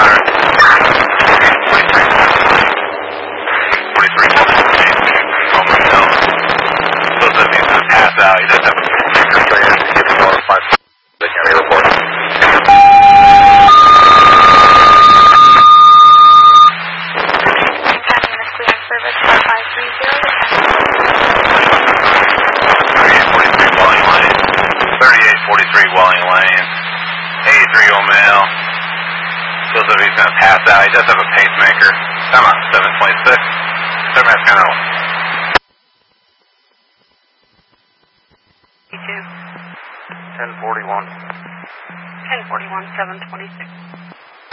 Pass out. He does have a pacemaker. Come on, 726. Third match kind of. 1041. 1041, 726.